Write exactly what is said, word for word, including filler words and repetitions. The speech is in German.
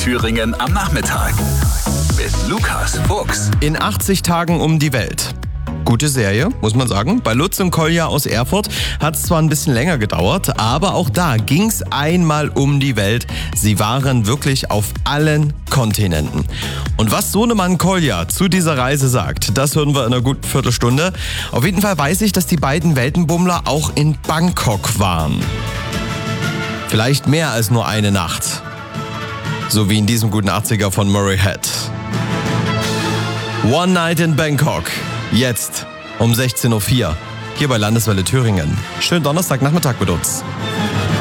Thüringen am Nachmittag. Mit Lukas Fuchs. In achtzig Tagen um die Welt. Gute Serie, muss man sagen. Bei Lutz und Kolja aus Erfurt hat es zwar ein bisschen länger gedauert, aber auch da ging es einmal um die Welt. Sie waren wirklich auf allen Kontinenten. Und was Sohnemann Kolja zu dieser Reise sagt, das hören wir in einer guten Viertelstunde. Auf jeden Fall weiß ich, dass die beiden Weltenbummler auch in Bangkok waren. Vielleicht mehr als nur eine Nacht. So wie in diesem guten achtziger von Murray Head. One Night in Bangkok. Jetzt um sechzehn Uhr vier. Hier bei Landeswelle Thüringen. Schönen Donnerstagnachmittag mit uns.